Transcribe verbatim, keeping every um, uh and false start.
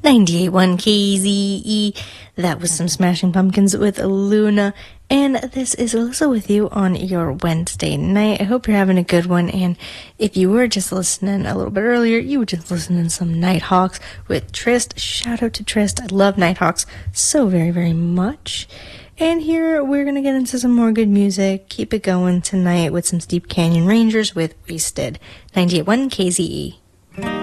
ninety-eight point one K Z E. That was some Smashing Pumpkins with Luna. And this is Alyssa with you on your Wednesday night. I hope you're having a good one. And if you were just listening a little bit earlier, you were just listening to some Nighthawks with Trist. Shout out to Trist. I love Nighthawks so very, very much. And here we're going to get into some more good music. Keep it going tonight with some Steep Canyon Rangers with Wasted. ninety-eight point one K Z E.